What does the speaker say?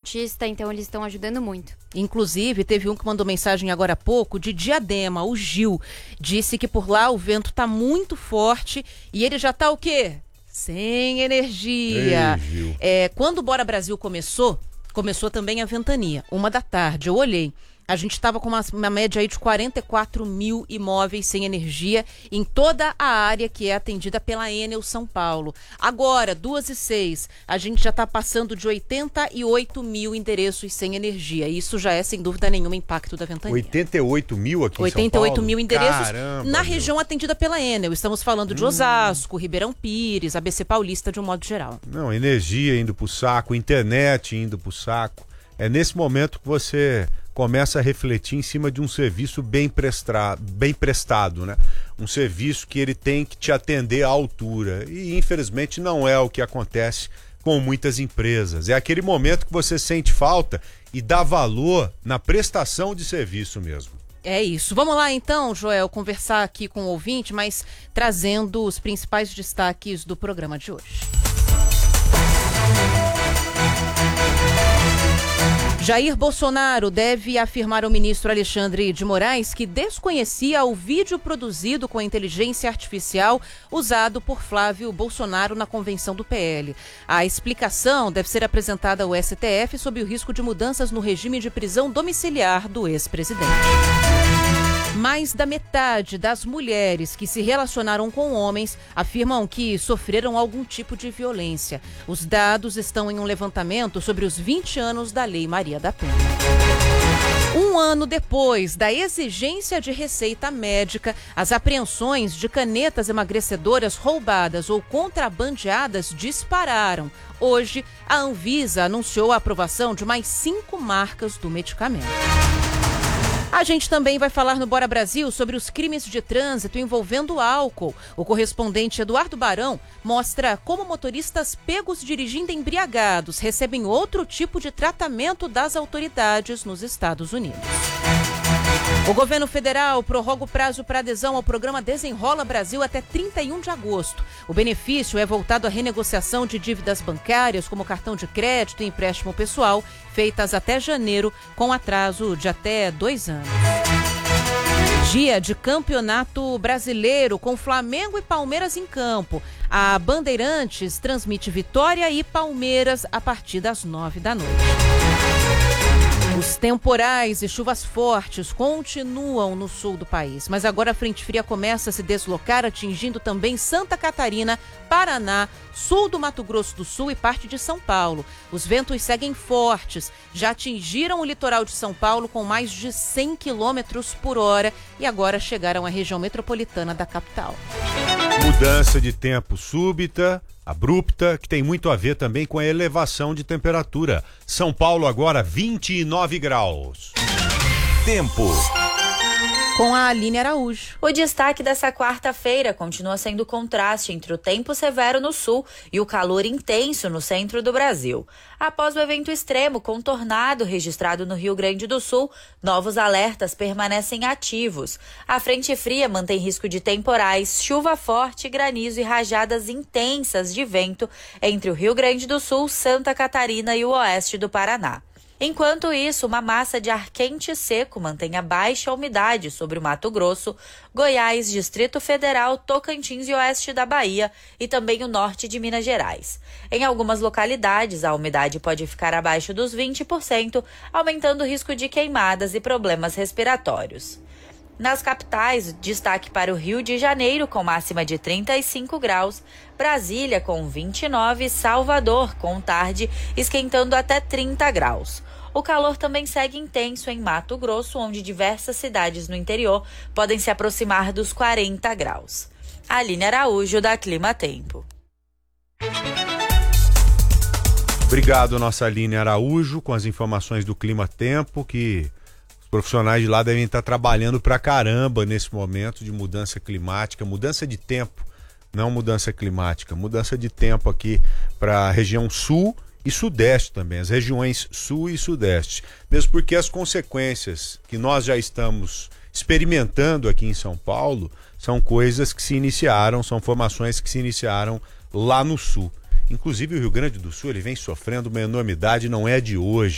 Santista, então eles estão ajudando muito. Inclusive, teve um que mandou mensagem agora há pouco, de Diadema, o Gil. Disse que por lá o vento tá muito forte e ele já tá o quê? Sem energia. Ei, Gil. Quando o Bora Brasil começou também a ventania, 13h. Eu olhei. A gente estava com uma média aí de 44 mil imóveis sem energia em toda a área que é atendida pela Enel São Paulo. Agora, 2h06, a gente já está passando de 88 mil endereços sem energia. Isso já é, sem dúvida nenhuma, impacto da ventania. 88 mil aqui em São Paulo? 88 mil endereços. Caramba, na região atendida pela Enel. Estamos falando de Osasco, Ribeirão Pires, ABC Paulista de um modo geral. Não, energia indo pro saco, internet indo pro saco. É nesse momento que você começa a refletir em cima de um serviço bem prestado, né? Um serviço que ele tem que te atender à altura. E, infelizmente, não é o que acontece com muitas empresas. É aquele momento que você sente falta e dá valor na prestação de serviço mesmo. É isso. Vamos lá, então, Joel, conversar aqui com o ouvinte, mas trazendo os principais destaques do programa de hoje. Jair Bolsonaro deve afirmar ao ministro Alexandre de Moraes que desconhecia o vídeo produzido com a inteligência artificial usado por Flávio Bolsonaro na convenção do PL. A explicação deve ser apresentada ao STF sob o risco de mudanças no regime de prisão domiciliar do ex-presidente. Mais da metade das mulheres que se relacionaram com homens afirmam que sofreram algum tipo de violência. Os dados estão em um levantamento sobre os 20 anos da Lei Maria da Penha. Um ano depois da exigência de receita médica, as apreensões de canetas emagrecedoras roubadas ou contrabandeadas dispararam. Hoje, a Anvisa anunciou a aprovação de mais 5 marcas do medicamento. A gente também vai falar no Bora Brasil sobre os crimes de trânsito envolvendo álcool. O correspondente Eduardo Barão mostra como motoristas pegos dirigindo embriagados recebem outro tipo de tratamento das autoridades nos Estados Unidos. O governo federal prorroga o prazo para adesão ao programa Desenrola Brasil até 31 de agosto. O benefício é voltado à renegociação de dívidas bancárias, como cartão de crédito e empréstimo pessoal, feitas até janeiro, com atraso de até 2 anos. Dia de Campeonato Brasileiro, com Flamengo e Palmeiras em campo. A Bandeirantes transmite Vitória e Palmeiras a partir das 9h. Os temporais e chuvas fortes continuam no sul do país, mas agora a frente fria começa a se deslocar, atingindo também Santa Catarina, Paraná, sul do Mato Grosso do Sul e parte de São Paulo. Os ventos seguem fortes, já atingiram o litoral de São Paulo com mais de 100 km por hora e agora chegaram à região metropolitana da capital. Mudança de tempo súbita, abrupta, que tem muito a ver também com a elevação de temperatura. São Paulo agora 29 graus. Tempo. Com a Aline Araújo. O destaque dessa quarta-feira continua sendo o contraste entre o tempo severo no sul e o calor intenso no centro do Brasil. Após o evento extremo com tornado registrado no Rio Grande do Sul, novos alertas permanecem ativos. A frente fria mantém risco de temporais, chuva forte, granizo e rajadas intensas de vento entre o Rio Grande do Sul, Santa Catarina e o oeste do Paraná. Enquanto isso, uma massa de ar quente e seco mantém a baixa umidade sobre o Mato Grosso, Goiás, Distrito Federal, Tocantins e oeste da Bahia e também o norte de Minas Gerais. Em algumas localidades, a umidade pode ficar abaixo dos 20%, aumentando o risco de queimadas e problemas respiratórios. Nas capitais, destaque para o Rio de Janeiro, com máxima de 35 graus, Brasília com 29 e Salvador com tarde esquentando até 30 graus. O calor também segue intenso em Mato Grosso, onde diversas cidades no interior podem se aproximar dos 40 graus. Aline Araújo, da Clima Tempo. Obrigado, nossa Aline Araújo, com as informações do Clima Tempo, que os profissionais de lá devem estar trabalhando pra caramba nesse momento de mudança climática, mudança de tempo, não mudança climática, mudança de tempo aqui para a região sul e sudeste também, as regiões sul e sudeste, mesmo porque as consequências que nós já estamos experimentando aqui em São Paulo são coisas que se iniciaram, são formações que se iniciaram lá no sul. Inclusive o Rio Grande do Sul ele vem sofrendo uma enormidade, não é de hoje.